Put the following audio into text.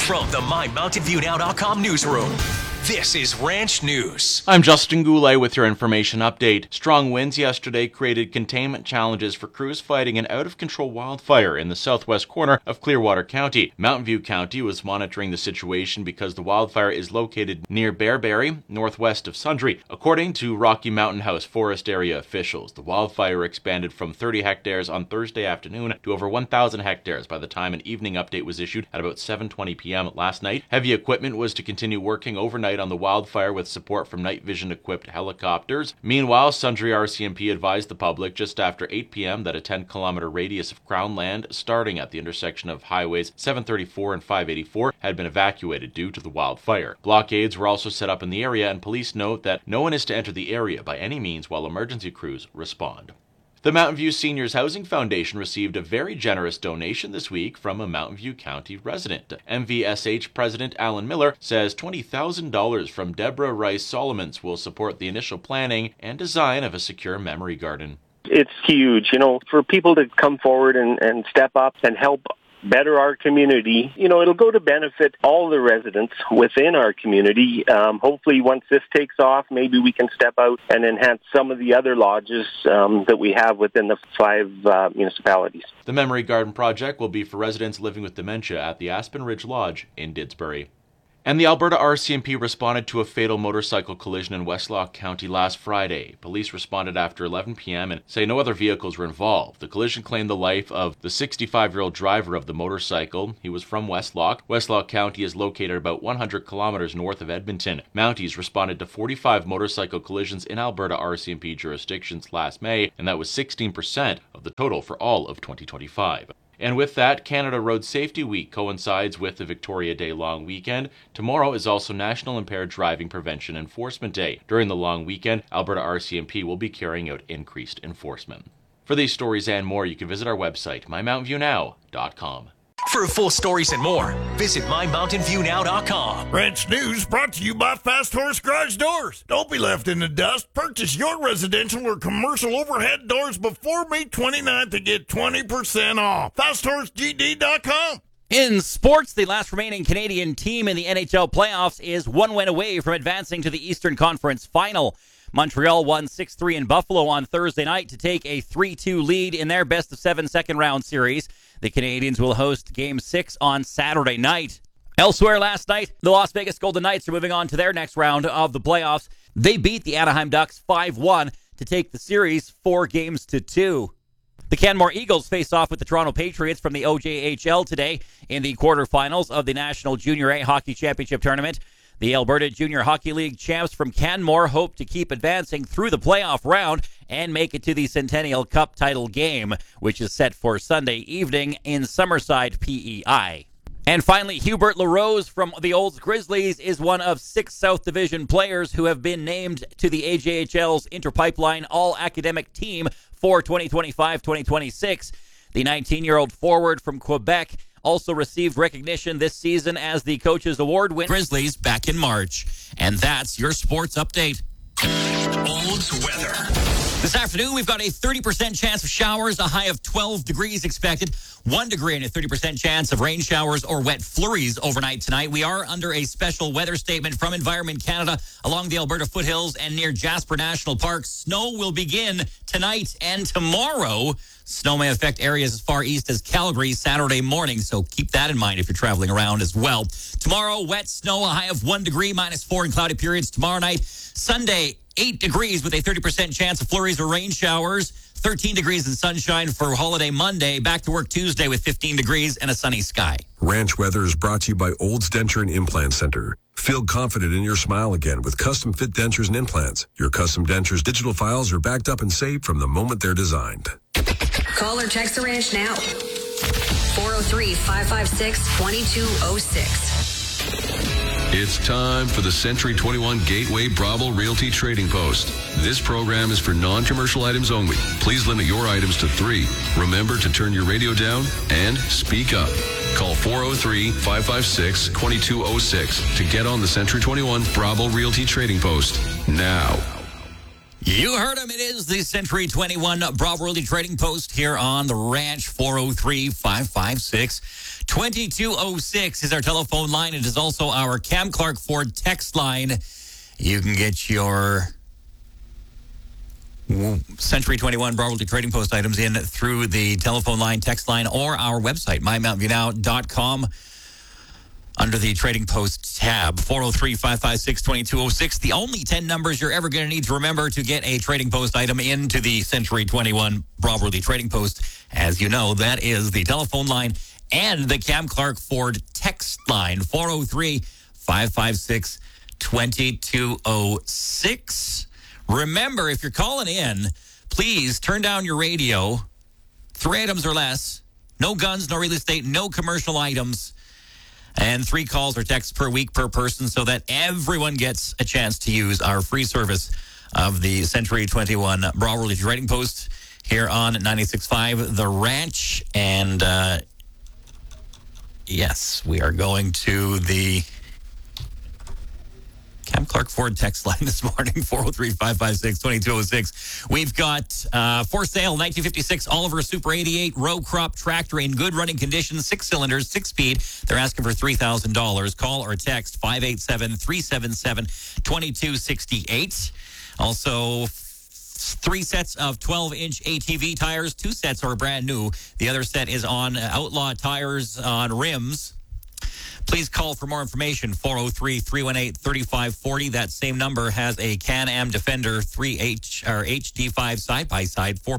From the MyMountainViewNow.com newsroom, this is Ranch News. I'm Justin Goulet with your information update. Strong winds yesterday created containment challenges for crews fighting an out-of-control wildfire in the southwest corner of Clearwater County. Mountain View County was monitoring the situation because the wildfire is located near Bearberry, northwest of Sundre. According to Rocky Mountain House Forest Area officials, the wildfire expanded from 30 hectares on Thursday afternoon to over 1,000 hectares by the time an evening update was issued at about 7:20 p.m. last night. Heavy equipment was to continue working overnight on the wildfire with support from night vision equipped helicopters. Meanwhile, Sundre RCMP advised the public just after 8 p.m. that a 10-kilometer radius of Crown land starting at the intersection of highways 734 and 584 had been evacuated due to the wildfire. Blockades were also set up in the area, and police note that no one is to enter the area by any means while emergency crews respond. The Mountain View Seniors Housing Foundation received a very generous donation this week from a Mountain View County resident. MVSH President Alan Miller says $20,000 from Deborah Rice Solomons will support the initial planning and design of a secure memory garden. It's huge, for people to come forward and step up and help better our community. It'll go to benefit all the residents within our community. Hopefully once this takes off, maybe we can step out and enhance some of the other lodges that we have within the 5 municipalities. The Memory Garden project will be for residents living with dementia at the Aspen Ridge Lodge in Didsbury. And the Alberta RCMP responded to a fatal motorcycle collision in Westlock County last Friday. Police responded after 11 p.m. and say no other vehicles were involved. The collision claimed the life of the 65-year-old driver of the motorcycle. He was from Westlock. Westlock County is located about 100 kilometers north of Edmonton. Mounties responded to 45 motorcycle collisions in Alberta RCMP jurisdictions last May, and that was 16% of the total for all of 2025. And with that, Canada Road Safety Week coincides with the Victoria Day long weekend. Tomorrow is also National Impaired Driving Prevention Enforcement Day. During the long weekend, Alberta RCMP will be carrying out increased enforcement. For these stories and more, you can visit our website, mymountainviewnow.com. For full stories and more, visit MyMountainViewNow.com. Ranch News brought to you by Fast Horse Garage Doors. Don't be left in the dust. Purchase your residential or commercial overhead doors before May 29th to get 20% off. FastHorseGD.com. In sports, the last remaining Canadian team in the NHL playoffs is one win away from advancing to the Eastern Conference Final. Montreal won 6-3 in Buffalo on Thursday night to take a 3-2 lead in their best-of-7 second-round series. The Canadiens will host Game 6 on Saturday night. Elsewhere last night, the Las Vegas Golden Knights are moving on to their next round of the playoffs. They beat the Anaheim Ducks 5-1 to take the series 4-2. The Canmore Eagles face off with the Toronto Patriots from the OJHL today in the quarterfinals of the National Junior A Hockey Championship Tournament. The Alberta Junior Hockey League champs from Canmore hope to keep advancing through the playoff round and make it to the Centennial Cup title game, which is set for Sunday evening in Summerside, PEI. And finally, Hubert LaRose from the Olds Grizzlies is one of 6 South Division players who have been named to the AJHL's Interpipeline All-Academic Team for 2025-2026. The 19-year-old forward from Quebec also received recognition this season as the Coach's Award winner. Grizzlies back in March. And that's your sports update. Olds weather. This afternoon, we've got a 30% chance of showers, a high of 12 degrees expected, 1 degree and a 30% chance of rain showers or wet flurries overnight tonight. We are under a special weather statement from Environment Canada along the Alberta foothills and near Jasper National Park. Snow will begin tonight and tomorrow. Snow may affect areas as far east as Calgary Saturday morning, so keep that in mind if you're traveling around as well. Tomorrow, wet snow, a high of 1 degree, -4 in cloudy periods tomorrow night. Sunday, 8 degrees with a 30% chance of flurries or rain showers. 13 degrees and sunshine for holiday Monday. Back to work Tuesday with 15 degrees and a sunny sky. Ranch Weather is brought to you by Olds Denture and Implant Center. Feel confident in your smile again with custom fit dentures and implants. Your custom dentures digital files are backed up and saved from the moment they're designed. Call or text the ranch now. 403-556-2206. It's time for the Century 21 Gateway Bravo Realty Trading Post. This program is for non-commercial items only. Please limit your items to 3. Remember to turn your radio down and speak up. Call 403-556-2206 to get on the Century 21 Bravo Realty Trading Post now. You heard him. It is the Century 21 Bravo Realty Trading Post here on the Ranch. 403-556-2206 is our telephone line. It is also our Cam Clark Ford text line. You can get your Century 21 Bravo Realty Trading Post items in through the telephone line, text line, or our website, mymountainviewnow.com. Under the Trading Post tab, 403-556-2206. The only 10 numbers you're ever going to need to remember to get a Trading Post item into the Century 21 Bravo Realty Trading Post. As you know, that is the telephone line and the Cam Clark Ford text line, 403-556-2206. Remember, if you're calling in, please turn down your radio. 3 items or less. No guns, no real estate, no commercial items. And 3 calls or texts per week per person so that everyone gets a chance to use our free service of the Century 21 Bravo Realty Trading Post here on 96.5 The Ranch. And yes, we are going to the Cam Clark Ford text line this morning, 403-556-2206. We've got for sale 1956 Oliver Super 88 row crop tractor in good running condition, 6 cylinders, 6-speed. They're asking for $3,000. Call or text 587-377-2268. Also, 3 sets of 12-inch ATV tires. 2 sets are brand new. The other set is on Outlaw tires on rims. Please call for more information, 403-318-3540. That same number has a Can-Am Defender 3H or HD5 side-by-side 4